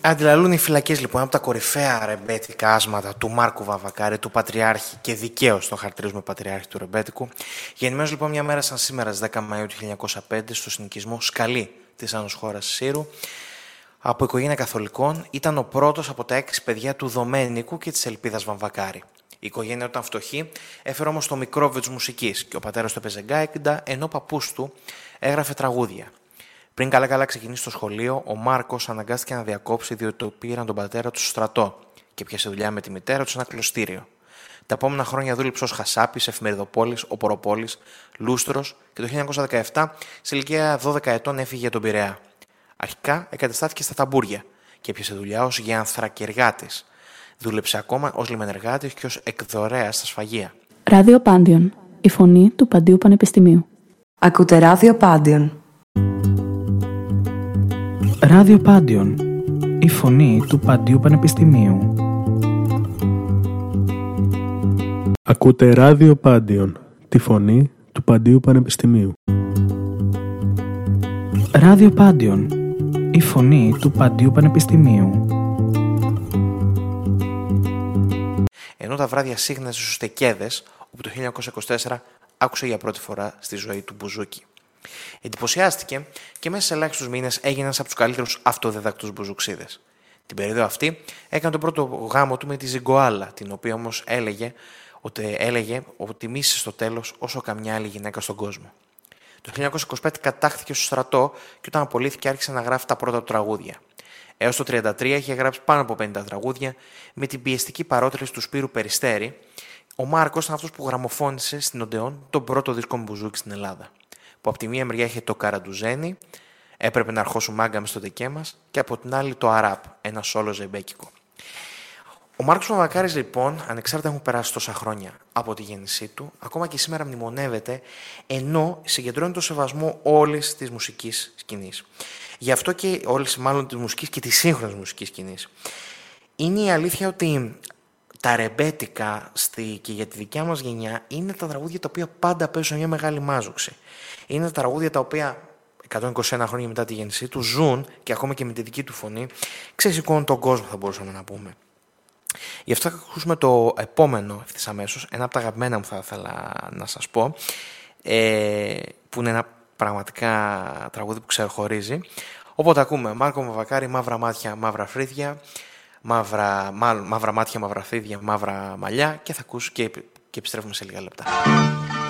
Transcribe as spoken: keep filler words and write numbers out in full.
Αντιλαλούν οι φυλακές λοιπόν από τα κορυφαία ρεμπέτικα άσματα του Μάρκου Βαμβακάρη, του Πατριάρχη, και δικαίως τον χαρακτηρίζουμε Πατριάρχη του ρεμπέτικου. Γεννημένος λοιπόν μια μέρα σαν σήμερα, στις δέκα Μαΐου του χίλια εννιακόσια πέντε, στο συνοικισμό Σκαλή της Άνω χώρας Σύρου, από οικογένεια καθολικών, ήταν ο πρώτος από τα έξι παιδιά του Δομένικου και της Ελπίδας Βαμβακάρη. Η οικογένεια ήταν φτωχή, έφερε όμως το μικρόβιο της μουσικής και ο πατέρας του έπαιζε γκάιντα, ενώ ο παππούς του έγραφε τραγούδια. Πριν καλά-καλά ξεκινήσει το σχολείο, ο Μάρκος αναγκάστηκε να διακόψει διότι το πήραν τον πατέρα του στο στρατό και πιάσε δουλειά με τη μητέρα του σε ένα κλωστήριο. Τα επόμενα χρόνια δούλεψε ως χασάπης, εφημεριδοπόλης, οποροπόλης, λούστρος και το χίλια εννιακόσια δεκαεπτά, σε ηλικία δώδεκα ετών, έφυγε για τον Πειραιά. Αρχικά εγκαταστάθηκε στα ταμπούρια και έπιασε δουλειά ως γεανθρακεργάτης. Δούλεψε ακόμα ως λιμενεργάτης και ως εκδορέας στα σφαγεία. Ράδιο Πάντιον, η φωνή του Παντίου Πανεπιστημίου. Ακούτε Ράδιο Πάντιον. Ράδιο Πάντιον, η φωνή του Παντίου Πανεπιστημίου. Ακούτε Ράδιο Πάντιον, τη φωνή του Παντίου Πανεπιστημίου. Ράδιο Πάντιον, η φωνή του Παντίου Πανεπιστημίου. Ενώ τα βράδια σύγχναζε στους Τεκέδες, όπου το χίλια εννιακόσια είκοσι τέσσερα άκουσε για πρώτη φορά στη ζωή του μπουζούκι. Εντυπωσιάστηκε και μέσα σε ελάχιστους μήνες έγινε ένας από τους καλύτερους αυτοδίδακτους μπουζουξίδες. Την περίοδο αυτή έκανε τον πρώτο γάμο του με τη Ζιγκοάλα, την οποία όμως έλεγε ότι, έλεγε ότι μίσησε στο τέλος όσο καμιά άλλη γυναίκα στον κόσμο. Το χίλια εννιακόσια είκοσι πέντε κατάχθηκε στο στρατό και όταν απολύθηκε άρχισε να γράφει τα πρώτα του τραγούδια. Έως το χίλια εννιακόσια τριάντα τρία είχε γράψει πάνω από πενήντα τραγούδια. Με την πιεστική παρότριση του Σπύρου Περιστέρη, ο Μάρκος ήταν αυτός που γραμμοφώνησε στην Οντεόν τον πρώτο δίσκο μπουζούκι στην Ελλάδα. Που από τη μία μεριά είχε το Καραντουζένι, έπρεπε να αρχώσουν μάγκα μες στο τεκέ μας, και από την άλλη το Αράπ, ένα σόλο ζεμπέκικο. Ο Μάρκος Βαμβακάρης λοιπόν, ανεξάρτητα έχουν περάσει τόσα χρόνια από τη γέννησή του, ακόμα και σήμερα μνημονεύεται, ενώ συγκεντρώνει το σεβασμό όλης της μουσικής σκηνής. Γι' αυτό και όλης μάλλον της μουσικής και της σύγχρονης μουσικής σκηνής. Είναι η αλήθεια ότι τα ρεμπέτικα στη, και για τη δικιά μας γενιά είναι τα τραγούδια τα οποία πάντα παίζουν μια μεγάλη μάζοξη. Είναι τα τραγούδια τα οποία εκατόν είκοσι ένα χρόνια μετά τη γέννησή του ζουν και ακόμα και με τη δική του φωνή ξεσηκώνουν τον κόσμο, θα μπορούσαμε να πούμε. Γι' αυτό θα ακούσουμε το επόμενο ευθύς αμέσως, ένα από τα αγαπημένα μου θα ήθελα να σας πω, ε, που είναι ένα πραγματικά τραγούδι που ξεχωρίζει. Οπότε ακούμε Μάρκο Βαμβακάρη, μαύρα μάτια, μαύρα φρύδια, μαύρα, μαύρα μάτια, μαύρα φρύδια, μαύρα μαλλιά, και θα ακούσω και, και επιστρέφουμε σε λίγα λεπτά.